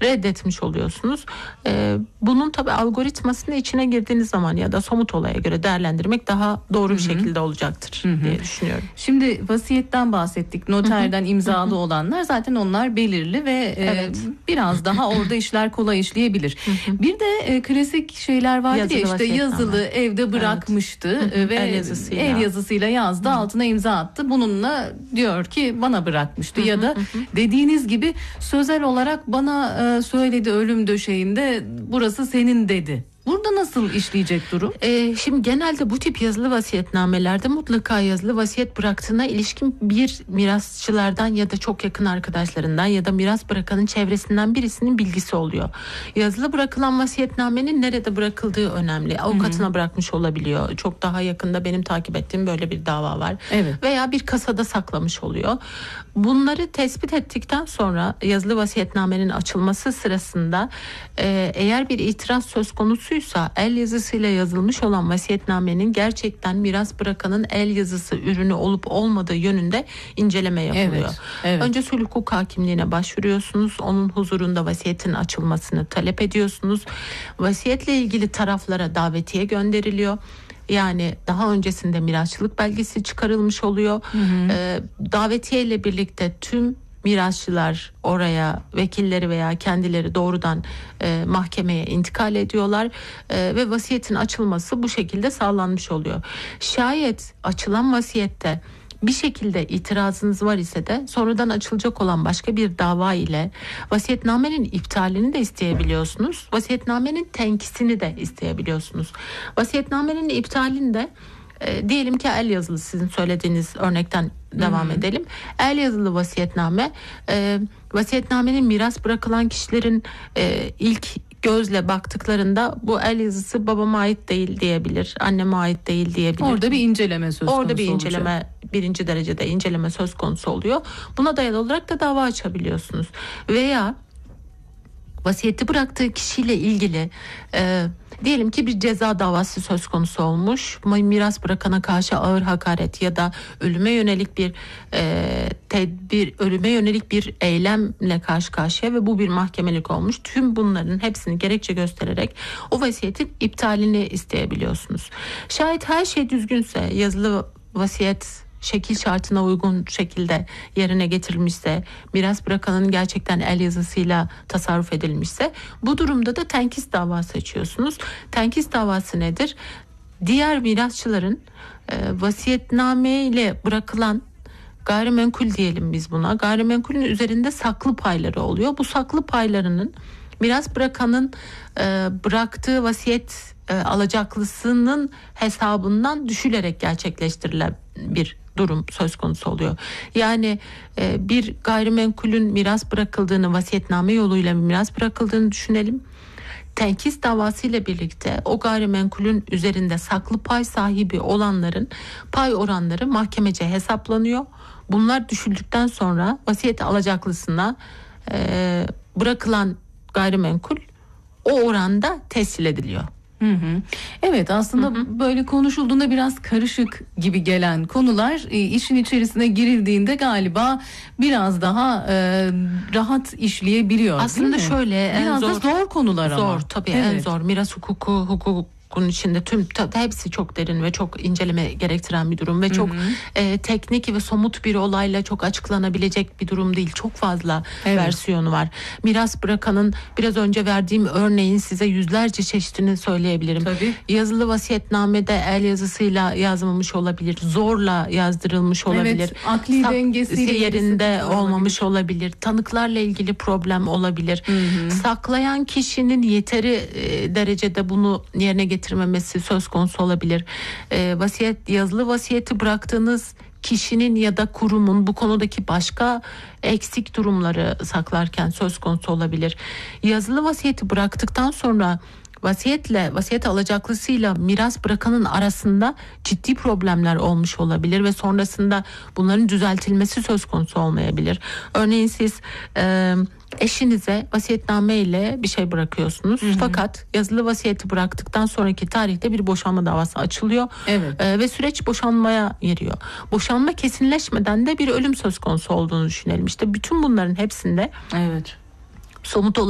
reddetmiş oluyorsunuz. Bunun tabii algoritmasını içine girdiğiniz zaman ya da somut olaya göre değerlendirmek daha doğru bir şekilde olacaktır diye düşünüyorum. Şimdi vasiyetten bahsettik. Noterden imzalı olanlar zaten onlar belirli ve biraz daha orada işler kolay işleyebilir. Bir de klasik şeyler vardı ya, işte yazılı evde bırakmıştı ve el yazısıyla yazdı, altına imza attı. Bununla diyor ki bana bırakmıştı ya da dediğiniz gibi sözel olarak bana söyledi ölüm döşeğinde, burası senin dedi. Burada nasıl işleyecek durum? Şimdi genelde bu tip yazılı vasiyetnamelerde mutlaka yazılı vasiyet bıraktığına ilişkin bir mirasçılardan ya da çok yakın arkadaşlarından ya da miras bırakanın çevresinden birisinin bilgisi oluyor. Yazılı bırakılan vasiyetnamenin nerede bırakıldığı önemli. Avukatına bırakmış olabiliyor. Çok daha yakında benim takip ettiğim böyle bir dava var. Evet. Veya bir kasada saklamış oluyor. Bunları tespit ettikten sonra yazılı vasiyetnamenin açılması sırasında eğer bir itiraz söz konusuysa el yazısıyla yazılmış olan vasiyetnamenin gerçekten miras bırakanın el yazısı ürünü olup olmadığı yönünde inceleme yapılıyor. Önce sulh hukuk hakimliğine başvuruyorsunuz. Onun huzurunda vasiyetin açılmasını talep ediyorsunuz. Vasiyetle ilgili taraflara davetiye gönderiliyor. Yani daha öncesinde mirasçılık belgesi çıkarılmış oluyor. Davetiye ile birlikte tüm mirasçılar oraya, vekilleri veya kendileri doğrudan mahkemeye intikal ediyorlar ve vasiyetin açılması bu şekilde sağlanmış oluyor. Şayet açılan vasiyette bir şekilde itirazınız var ise de sonradan açılacak olan başka bir dava ile vasiyetnamenin iptalini de isteyebiliyorsunuz. Vasiyetnamenin tenkisini de isteyebiliyorsunuz. Vasiyetnamenin iptalinde diyelim ki el yazılı, sizin söylediğiniz örnekten devam edelim. El yazılı vasiyetname, vasiyetnamenin miras bırakılan kişilerin ilk gözle baktıklarında bu el yazısı babama ait değil diyebilir, anneme ait değil diyebilir. Orada bir inceleme söz konusu Orada bir inceleme, birinci derecede inceleme söz konusu oluyor. Buna dayalı olarak da dava açabiliyorsunuz. Veya vasiyeti bıraktığı kişiyle ilgili diyelim ki bir ceza davası söz konusu olmuş. Miras bırakana karşı ağır hakaret ya da ölüme yönelik bir tedbir, ölüme yönelik bir eylemle karşı karşıya ve bu bir mahkemelik olmuş. Tüm bunların hepsini gerekçe göstererek o vasiyetin iptalini isteyebiliyorsunuz. Şayet her şey düzgünse, yazılı vasiyet şekil şartına uygun şekilde yerine getirilmişse, miras bırakanın gerçekten el yazısıyla tasarruf edilmişse, bu durumda da tenkis davası açıyorsunuz. Tenkis davası nedir? Diğer mirasçıların vasiyetname ile bırakılan gayrimenkul diyelim biz buna. Gayrimenkulün üzerinde saklı payları oluyor. Bu saklı paylarının miras bırakanın bıraktığı vasiyet alacaklısının hesabından düşülerek gerçekleştirilen bir durum söz konusu oluyor. Yani bir gayrimenkulün miras bırakıldığını, vasiyetname yoluyla miras bırakıldığını düşünelim. Tenkis davası ile birlikte o gayrimenkulün üzerinde saklı pay sahibi olanların pay oranları mahkemece hesaplanıyor. Bunlar düşüldükten sonra vasiyet alacaklısına bırakılan gayrimenkul o oranda tescil ediliyor. Evet, aslında böyle konuşulduğunda biraz karışık gibi gelen konular işin içerisine girildiğinde galiba biraz daha rahat işleyebiliyor. Aslında şöyle biraz da zor konular ama. Zor tabii, en zor. Miras hukukun içinde hepsi çok derin ve çok inceleme gerektiren bir durum ve çok teknik ve somut bir olayla çok açıklanabilecek bir durum değil. Çok fazla versiyonu var. Miras bırakanın, biraz önce verdiğim örneğin size yüzlerce çeşidini söyleyebilirim. Tabii. Yazılı vasiyetnamede el yazısıyla yazmamış olabilir, zorla yazdırılmış olabilir. Akli dengesiyle yerinde olmamış olabilir. Tanıklarla ilgili problem olabilir. Saklayan kişinin yeteri derecede bunu yerine getirmemesi söz konusu olabilir. Yazılı vasiyeti bıraktığınız kişinin ya da kurumun bu konudaki başka eksik durumları saklarken söz konusu olabilir. Yazılı vasiyeti bıraktıktan sonra vasiyet alacaklısıyla miras bırakanın arasında ciddi problemler olmuş olabilir ve sonrasında bunların düzeltilmesi söz konusu olmayabilir. Örneğin siz eşinize vasiyetname ile bir şey bırakıyorsunuz. Fakat yazılı vasiyeti bıraktıktan sonraki tarihte bir boşanma davası açılıyor. Ve süreç boşanmaya giriyor. Boşanma kesinleşmeden de bir ölüm söz konusu olduğunu düşünelim. İşte bütün bunların hepsinde somut olarak